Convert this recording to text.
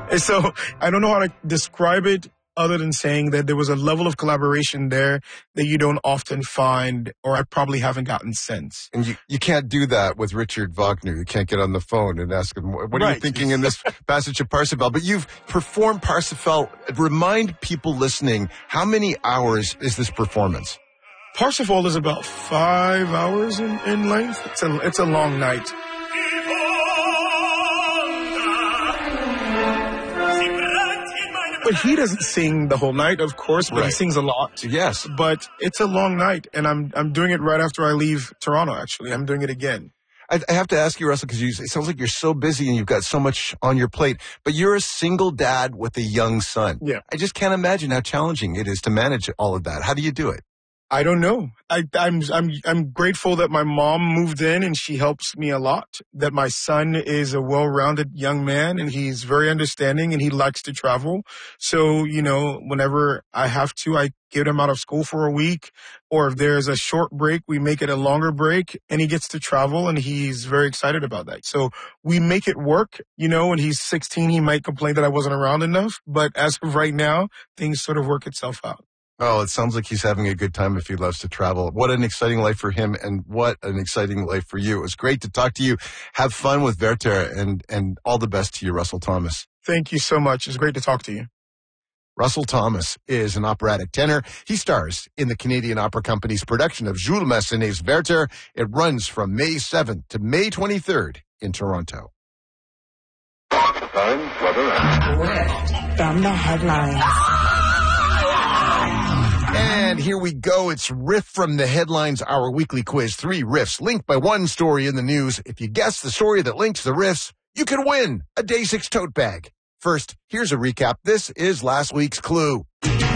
And so I don't know how to describe it other than saying that there was a level of collaboration there that you don't often find, or I probably haven't gotten since. And you can't do that with Richard Wagner. You can't get on the phone and ask him, what are you thinking in this passage of Parsifal? But you've performed Parsifal. Remind people listening, how many hours is this performance? Parsifal is about 5 hours in length. It's a long night. But he doesn't sing the whole night, of course, but he sings a lot. Yes. But it's a long night, and I'm doing it right after I leave Toronto, actually. I'm doing it again. I have to ask you, Russell, because it sounds like you're so busy and you've got so much on your plate, but you're a single dad with a young son. Yeah. I just can't imagine how challenging it is to manage all of that. How do you do it? I don't know. I'm grateful that my mom moved in and she helps me a lot. That my son is a well-rounded young man and he's very understanding and he likes to travel. So, whenever I have to, I get him out of school for a week, or if there's a short break, we make it a longer break and he gets to travel and he's very excited about that. So we make it work. When he's 16, he might complain that I wasn't around enough, but as of right now, things sort of work itself out. Oh, it sounds like he's having a good time if he loves to travel. What an exciting life for him, and what an exciting life for you. It was great to talk to you. Have fun with Werther, and all the best to you, Russell Thomas. Thank you so much. It's great to talk to you. Russell Thomas is an operatic tenor. He stars in the Canadian Opera Company's production of Jules Massenet's Werther. It runs from May 7th to May 23rd in Toronto. From the headlines. And here we go. It's Riff from the Headlines, our weekly quiz. 3 riffs linked by one story in the news. If you guess the story that links the riffs, you can win a Day 6 tote bag. First, here's a recap. This is last week's clue.